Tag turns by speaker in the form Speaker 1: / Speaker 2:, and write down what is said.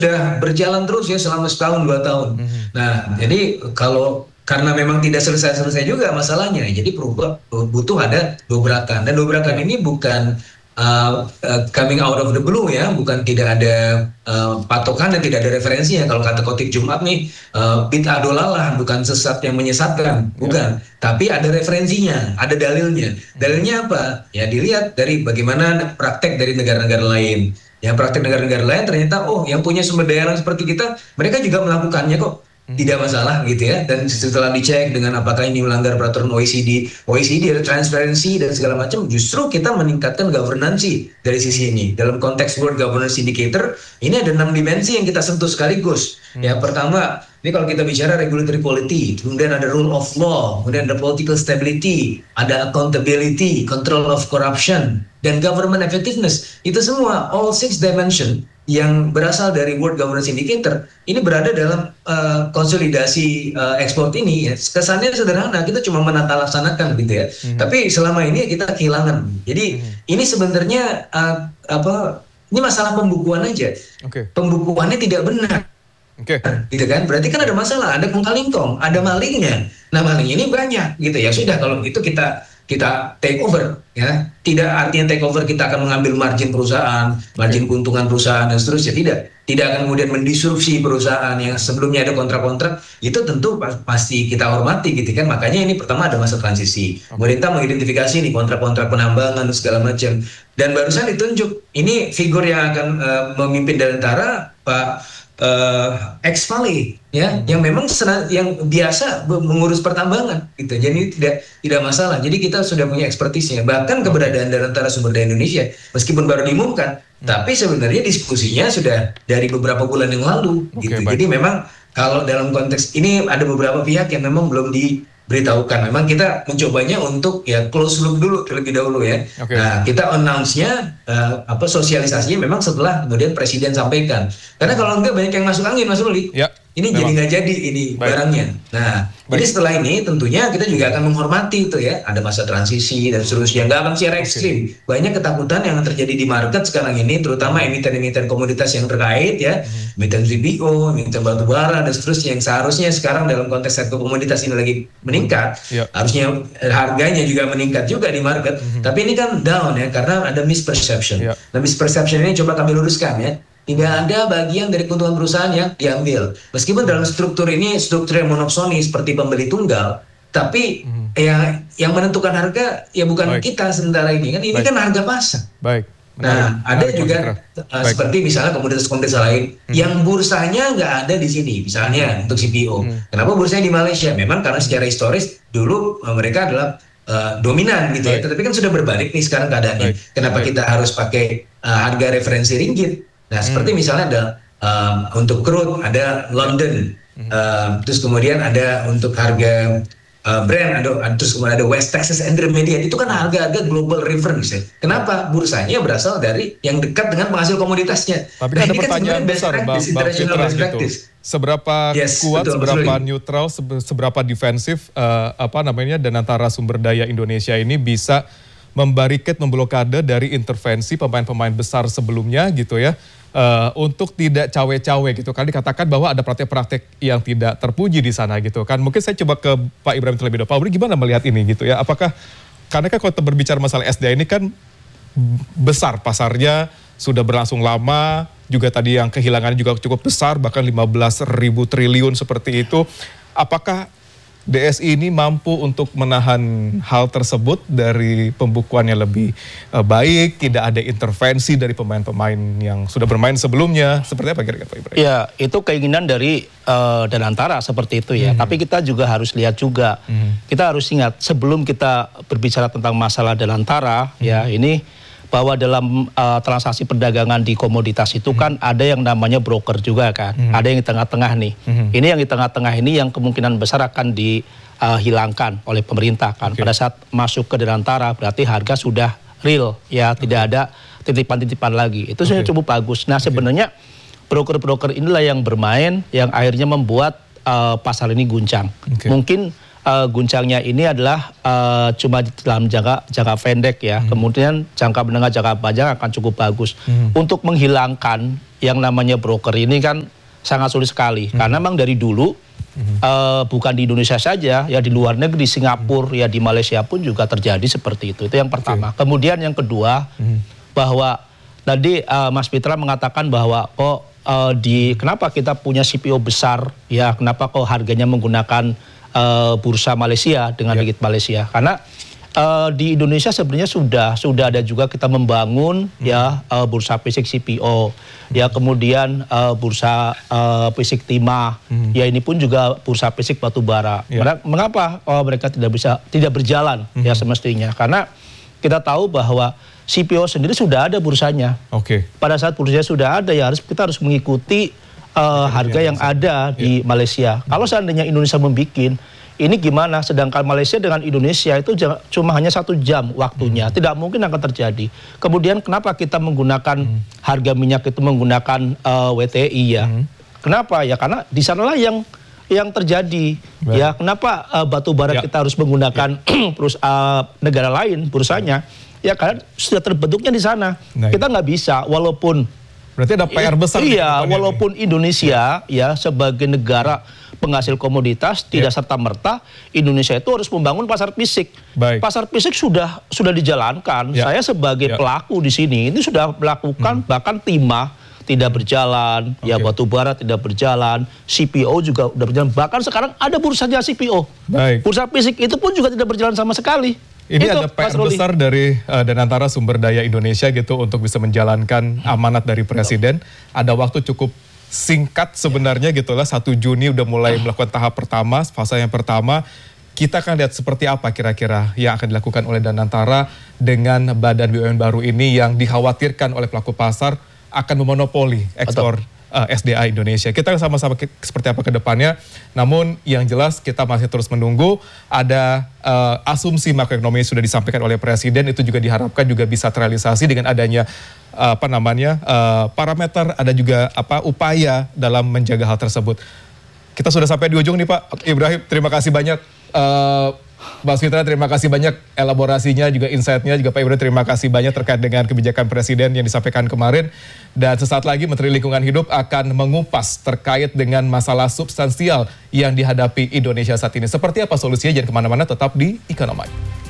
Speaker 1: sudah berjalan terus ya selama setahun 2 tahun. Nah, jadi karena memang tidak selesai-selesai juga masalahnya, jadi butuh ada dobrakan, dan dobrakan ini bukan coming out of the blue ya, bukan tidak ada patokan dan tidak ada referensinya. Kalau kata khotib Jumat nih, bid'ah dolalah, bukan sesat yang menyesatkan, bukan. Tapi ada referensinya, ada dalilnya. Dalilnya apa? Ya dilihat dari bagaimana praktek dari negara-negara lain. Yang praktek negara-negara lain ternyata, yang punya sumber daya alam seperti kita, mereka juga melakukannya kok. Tidak masalah gitu ya. Dan setelah dicek dengan apakah ini melanggar peraturan OECD ada transparency dan segala macam, justru kita meningkatkan governancy dari sisi ini. Dalam konteks World Governance Indicator, ini ada 6 dimensi yang kita sentuh sekaligus. Ya, pertama, ini kalau kita bicara regulatory quality, kemudian ada rule of law, kemudian ada political stability, ada accountability, control of corruption, dan government effectiveness. Itu semua, all 6 dimension yang berasal dari World Governance Indicator, ini berada dalam konsolidasi ekspor ini. Ya. Kesannya sederhana, kita cuma menata laksanakan gitu ya. Tapi selama ini kita kehilangan. Jadi ini sebenarnya ini masalah pembukuan aja. Pembukuannya tidak benar. Gitu kan? Berarti kan ada masalah, ada kong kali kong, ada malingnya. Nah, maling ini banyak gitu ya. Sudah, kalau itu kita take over ya. Tidak artinya take over kita akan mengambil margin perusahaan, margin keuntungan perusahaan dan seterusnya. Tidak akan kemudian mendisrupsi perusahaan yang sebelumnya ada kontrak-kontrak. Itu tentu pasti kita hormati gitu kan. Makanya ini pertama ada masa transisi. Pemerintah mengidentifikasi nih kontrak-kontrak penambangan dan segala macam. Dan barusan ditunjuk ini figur yang akan memimpin Danantara, Pak ex-Vale ya, yang memang yang biasa mengurus pertambangan gitu. Jadi tidak masalah. Jadi kita sudah punya ekspertisnya. Bahkan keberadaan Danantara Sumber Daya Indonesia meskipun baru diumumkan, tapi sebenarnya diskusinya sudah dari beberapa bulan yang lalu gitu. Jadi memang kalau dalam konteks ini ada beberapa pihak yang memang belum diberitahukan. Memang kita mencobanya untuk ya close loop dulu terlebih dahulu ya. Nah, kita announce-nya sosialisasinya memang setelah kemudian Presiden sampaikan. Karena kalau enggak banyak yang masuk angin, Mas Ruli. Ini memang. Jadi nggak jadi ini barangnya. Nah, jadi setelah ini tentunya kita juga akan menghormati itu ya. Ada masa transisi dan seterusnya. Nggak akan secara ekstrim. Banyak ketakutan yang terjadi di market sekarang ini, terutama emiten-emiten komoditas yang terkait ya. Emiten CPO, emiten batu bara dan seterusnya, yang seharusnya sekarang dalam konteks sektor komoditas ini lagi meningkat. Harusnya harganya juga meningkat juga di market. Tapi ini kan down ya, karena ada misperception. Nah, misperception ini coba kami luruskan ya. Tidak ada bagian dari keuntungan perusahaan yang diambil. Meskipun dalam struktur ini struktur yang monopsoni seperti pembeli tunggal, tapi yang menentukan harga ya bukan kita sementara ini kan. Ini kan harga pasar. Nah, ada juga seperti misalnya komoditas-komoditas lain yang bursanya nggak ada di sini. Misalnya untuk CPO. Kenapa bursanya di Malaysia? Memang karena secara historis dulu mereka adalah dominan gitu ya. Tetapi kan sudah berbalik nih sekarang keadaannya. Kenapa kita harus pakai harga referensi ringgit? Nah, seperti misalnya ada untuk crude ada London, terus kemudian ada untuk harga Brent, terus kemudian ada West Texas Intermediate. Itu kan harga-harga global reference ya. Kenapa? Bursanya berasal dari yang dekat dengan penghasil komoditasnya.
Speaker 2: Tapi ada pertanyaan besar, Bang Fitra gitu. Seberapa kuat, seberapa neutral, seberapa defensif Danantara Sumber Daya Indonesia ini bisa membariket, memblokade dari intervensi pemain-pemain besar sebelumnya gitu ya. Untuk tidak cawe-cawe gitu kan, dikatakan bahwa ada praktek-praktek yang tidak terpuji di sana gitu kan. Mungkin saya coba ke Pak Ibrahim terlebih dahulu. Pak Ibrahim gimana melihat ini gitu ya? Apakah, karena kan kalau kita berbicara masalah SDA ini kan besar pasarnya, sudah berlangsung lama, juga tadi yang kehilangannya juga cukup besar, bahkan 15.000 triliun seperti itu. Apakah DSI ini mampu untuk menahan hal tersebut dari pembukuannya lebih baik, tidak ada intervensi dari pemain-pemain yang sudah bermain sebelumnya, seperti apa kira-kira Pak Ibrahim?
Speaker 3: Ya, itu keinginan dari Danantara seperti itu ya. Tapi kita juga harus lihat juga, kita harus ingat sebelum kita berbicara tentang masalah Danantara, ya ini bahwa dalam transaksi perdagangan di komoditas itu kan ada yang namanya broker juga kan, ada yang di tengah-tengah nih. Ini yang di tengah-tengah ini yang kemungkinan besar akan dihilangkan oleh pemerintah kan. Pada saat masuk ke Danantara berarti harga sudah real ya, tidak ada titipan-titipan lagi. Itu sudah cukup bagus. Nah, sebenarnya broker-broker inilah yang bermain, yang akhirnya membuat pasar ini guncang. Mungkin guncangnya ini adalah cuma dalam jangka pendek ya. Kemudian jangka menengah, jangka panjang akan cukup bagus. Untuk menghilangkan yang namanya broker ini kan sangat sulit sekali. Karena memang dari dulu, bukan di Indonesia saja, ya di luar negeri, Singapura, ya di Malaysia pun juga terjadi seperti itu. Itu yang pertama. Kemudian yang kedua, bahwa tadi Mas Pitra mengatakan bahwa kok kenapa kita punya CPO besar, ya kenapa kok harganya menggunakan bursa Malaysia dengan ringgit Malaysia? Karena di Indonesia sebenarnya sudah ada juga kita membangun ya bursa fisik CPO, ya kemudian bursa fisik timah, ya ini pun juga bursa fisik batubara. Mengapa mereka tidak berjalan ya semestinya? Karena kita tahu bahwa CPO sendiri sudah ada bursanya. Pada saat bursanya sudah ada, ya kita harus mengikuti harga yang ada di Malaysia. Kalau seandainya Indonesia membikin, ini gimana? Sedangkan Malaysia dengan Indonesia itu cuma hanya 1 jam waktunya. Tidak mungkin akan terjadi. Kemudian kenapa kita menggunakan harga minyak itu menggunakan WTI ya? Kenapa? Ya karena di sanalah yang terjadi. Ya kenapa batu bara kita harus menggunakan negara lain bursanya? Ya karena sudah terbentuknya di sana. Kita nggak bisa, walaupun
Speaker 2: berarti ada PR besar.
Speaker 3: Iya, walaupun Indonesia ya sebagai negara penghasil komoditas tidak serta-merta Indonesia itu harus membangun pasar fisik. Pasar fisik sudah dijalankan. Saya sebagai pelaku di sini ini sudah melakukan, bahkan timah tidak berjalan, ya batu bara tidak berjalan, CPO juga sudah berjalan. Bahkan sekarang ada bursanya CPO. Bursa fisik itu pun juga tidak berjalan sama sekali.
Speaker 2: Ini itu, ada PR besar dari Danantara Sumber Daya Indonesia gitu untuk bisa menjalankan amanat dari Presiden. Ada waktu cukup singkat sebenarnya gitulah, 1 Juni udah mulai melakukan tahap pertama, fase yang pertama. Kita akan lihat seperti apa kira-kira yang akan dilakukan oleh Danantara dengan badan BUMN baru ini yang dikhawatirkan oleh pelaku pasar akan memonopoli ekspor SDA Indonesia. Kita sama-sama seperti apa ke depannya. Namun yang jelas kita masih terus menunggu. Ada asumsi makroekonomi sudah disampaikan oleh Presiden, itu juga diharapkan juga bisa terrealisasi dengan adanya parameter, ada juga upaya dalam menjaga hal tersebut. Kita sudah sampai di ujung nih Pak Ibrahim, terima kasih banyak. Mas Fitra, terima kasih banyak elaborasinya, juga insight-nya, juga Pak Ibrahim terima kasih banyak terkait dengan kebijakan Presiden yang disampaikan kemarin. Dan sesaat lagi Menteri Lingkungan Hidup akan mengupas terkait dengan masalah substansial yang dihadapi Indonesia saat ini. Seperti apa solusinya? Jangan kemana-mana, tetap di Ekonomi.